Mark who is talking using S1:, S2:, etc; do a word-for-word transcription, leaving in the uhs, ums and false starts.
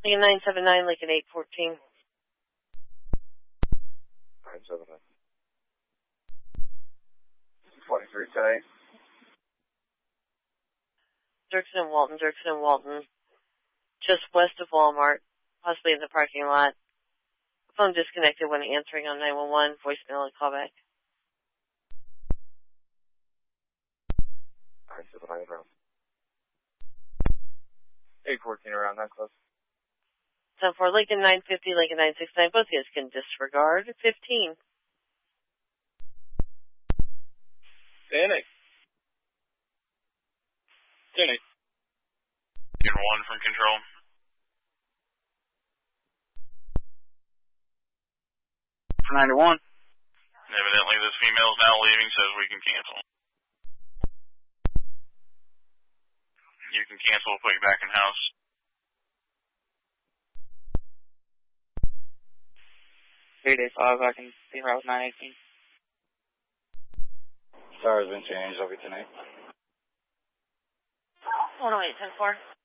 S1: Lincoln nine seven nine, Lincoln eight fourteen.
S2: nine seven nine. twenty-three ten eight.
S1: Dirksen and Walton, Dirksen and Walton. Just west of Walmart, possibly in the parking lot. Phone disconnected when answering on nine one one, voicemail and callback.
S2: nine seven nine around. eight fourteen around, that close.
S1: ten four, Lincoln nine fifty, Lincoln nine six nine, both of you can disregard. fifteen.
S2: ten eight. ten eight.
S3: Get one from control.
S4: For ninety-one.
S3: Evidently this female is now leaving, says we can cancel. You can cancel, we'll put you back in house.
S4: eight eight five, I can be route nine eighteen.
S2: Star's been changed, I'll be tonight.
S1: one oh eight, ten four.